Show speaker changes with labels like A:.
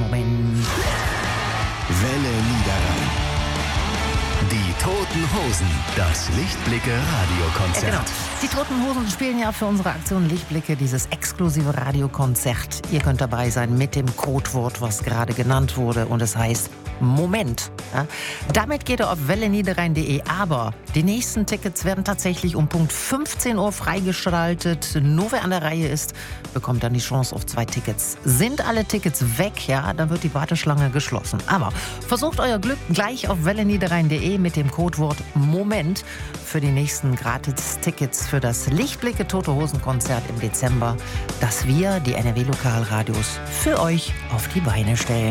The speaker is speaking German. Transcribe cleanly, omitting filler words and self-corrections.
A: Moment.
B: Welle Niederrhein. Die Toten Hosen, das Lichtblicke-Radiokonzert.
A: Ja, genau. Die Toten Hosen spielen ja für unsere Aktion Lichtblicke dieses exklusive Radiokonzert. Ihr könnt dabei sein mit dem Codewort, was gerade genannt wurde. Und es heißt Moment. Ja? Damit geht ihr auf welleniederrhein.de. Aber die nächsten Tickets werden tatsächlich um Punkt 15 Uhr freigeschaltet. Nur wer an der Reihe ist, bekommt dann die Chance auf 2 Tickets. Sind alle Tickets weg, ja, dann wird die Warteschlange geschlossen. Aber versucht euer Glück gleich auf welleniederrhein.de mit dem Codewort Moment für die nächsten Gratis-Tickets für das Lichtblicke Tote Hosen Konzert im Dezember, das wir, die NRW Lokalradios, für euch auf die Beine stellen.